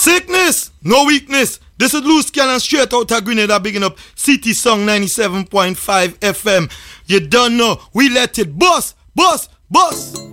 Sickness, no weakness. This is Loose Cannon straight out of Grenada, bigging up City Song 97.5 FM. You don't know, we let it bust, bust, bust.